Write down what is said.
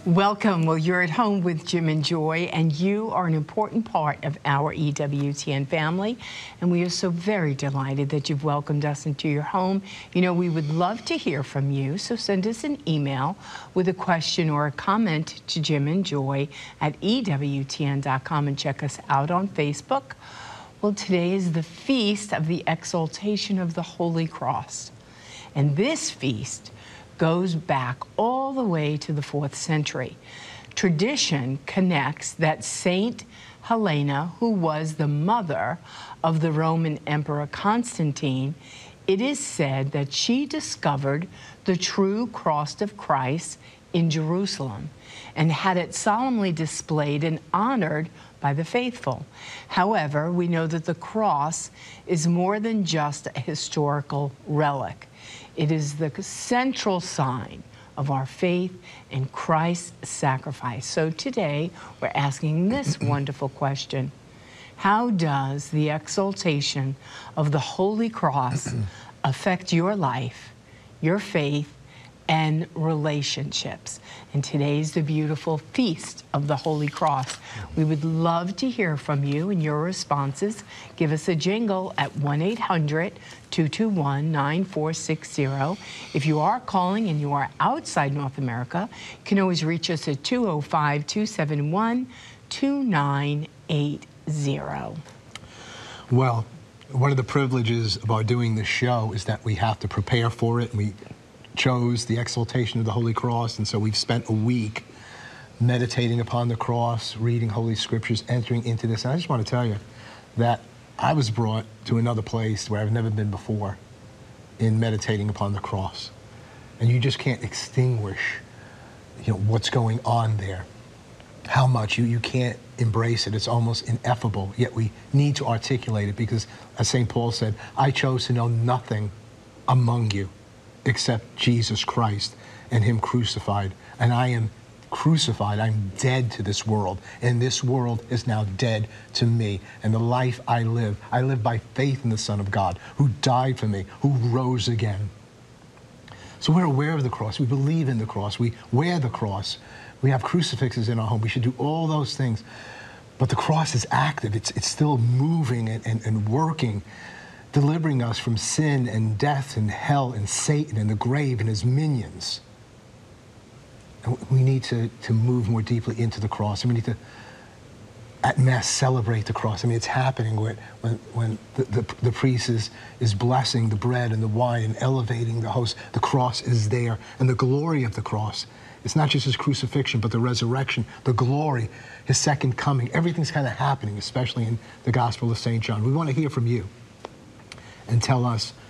Welcome. Well, you're at home with Jim and Joy, and you are an important part of our EWTN family, and we are so very delighted that you've welcomed us into your home. You know, we would love to hear from you, so send us an email with a question or a comment to Jim and Joy at EWTN.com, and check us out on Facebook. Well, today is the feast of the exaltation of the Holy Cross, and this feast goes back all the way to the 4th century. Tradition connects that Saint Helena, who was the mother of the Roman Emperor Constantine, it is said that she discovered the true cross of Christ in Jerusalem and had it solemnly displayed and honored by the faithful. However, we know that the cross is more than just a historical relic. It is the central sign of our faith in Christ's sacrifice. So today, we're asking this wonderful question: how does the exaltation of the Holy Cross affect your life, your faith, and relationships? And today's the beautiful feast of the Holy Cross. We would love to hear from you and your responses. Give us a jingle at 1-800-221-9460. If you are calling and you are outside North America, you can always reach us at 205-271-2980. Well, one of the privileges about doing this show is that we have to prepare for it. We chose the exaltation of the Holy Cross, and so we've spent a week meditating upon the cross, reading Holy Scriptures, entering into this. And I just want to tell you that I was brought to another place where I've never been before in meditating upon the cross. And you just can't extinguish, what's going on there. How much you can't embrace it. It's almost ineffable, yet we need to articulate it because, as St. Paul said, I chose to know nothing among you except Jesus Christ and Him crucified. And I am crucified. I'm dead to this world. And this world is now dead to me. And the life I live by faith in the Son of God, who died for me, who rose again. So we're aware of the cross. We believe in the cross. We wear the cross. We have crucifixes in our home. We should do all those things. But the cross is active. It's still moving and working, delivering us from sin and death and hell and Satan and the grave and his minions. And we need to move more deeply into the cross. And we need to, at Mass, celebrate the cross. I mean, it's happening when the priest is blessing the bread and the wine and elevating the host. The cross is there. And the glory of the cross, it's not just His crucifixion, but the resurrection, the glory, His second coming. Everything's kind of happening, especially in the Gospel of St. John. We want to hear from you and tell us